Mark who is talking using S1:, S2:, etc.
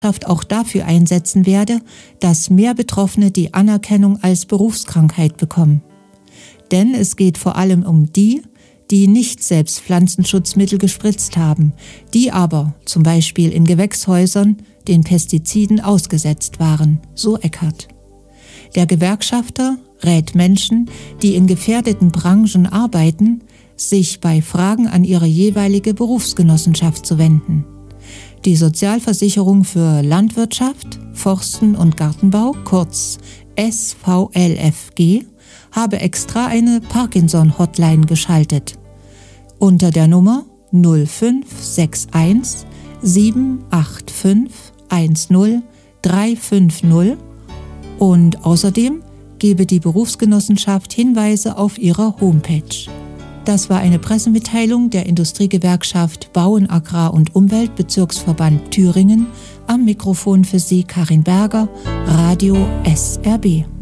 S1: auch dafür einsetzen werde, dass mehr Betroffene die Anerkennung als Berufskrankheit bekommen. Denn es geht vor allem um die, die nicht selbst Pflanzenschutzmittel gespritzt haben, die aber zum Beispiel in Gewächshäusern den Pestiziden ausgesetzt waren, so Eckert. Der Gewerkschafter rät Menschen, die in gefährdeten Branchen arbeiten, sich bei Fragen an ihre jeweilige Berufsgenossenschaft zu wenden. Die Sozialversicherung für Landwirtschaft, Forsten und Gartenbau, kurz SVLFG, habe extra eine Parkinson-Hotline geschaltet. Unter der Nummer 0561 785 10 350 und außerdem gebe die Berufsgenossenschaft Hinweise auf ihrer Homepage. Das war eine Pressemitteilung der Industriegewerkschaft Bauen, Agrar- und Umweltbezirksverband Thüringen. Am Mikrofon für Sie Karin Berger, Radio SRB.